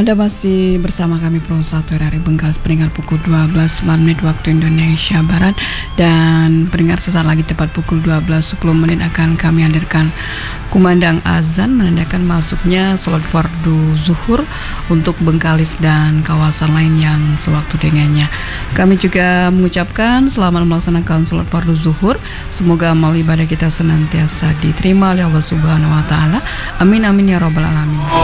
Anda masih bersama kami Pro 1 RRI Bengkalis pendengar pukul 12 waktu Indonesia Barat. Dan pendengar sesaat lagi tepat pukul 12:10 akan kami hadirkan kumandang azan menandakan masuknya salat fardu zuhur untuk Bengkalis dan kawasan lain yang sewaktu dengannya. Kami juga mengucapkan selamat melaksanakan salat fardu zuhur. Semoga amal ibadah kita senantiasa diterima oleh Allah Subhanahu wa taala. Amin amin ya rabbal alamin.